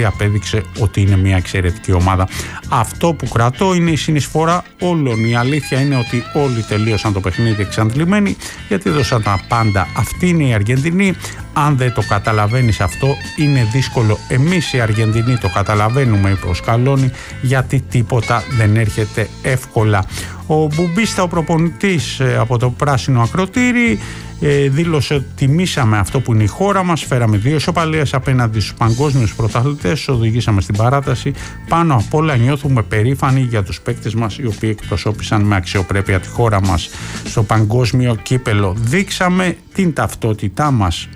απέδειξε ότι είναι μια εξαιρετική ομάδα. Αυτό που κρατώ είναι η συνεισφορά όλων. Η αλήθεια είναι ότι όλοι τελείωσαν το παιχνίδι εξαντλημένοι, γιατί έδωσαν τα πάντα. Αυτή είναι η Αργεντινή. Αν δεν το καταλαβαίνεις αυτό, είναι δύσκολο. Εμείς οι Αργεντινοί το καταλαβαίνουμε, είπε ο Σκαλόνι, γιατί τίποτα δεν έρχεται εύκολα. Ο Μπουμπίστα, ο προπονητής από το πράσινο ακροτήρι, δήλωσε ότι τιμήσαμε αυτό που είναι η χώρα μας, φέραμε 2 ισοπαλίες απέναντι στους παγκόσμιους πρωταθλητές, οδηγήσαμε στην παράταση. Πάνω απ' όλα νιώθουμε περήφανοι για τους παίκτες μας, οι οποίοι εκπροσώπησαν με αξιοπρέπεια τη χώρα μας στο παγκόσμιο κύπελο. Δείξαμε την ταυτότητά μας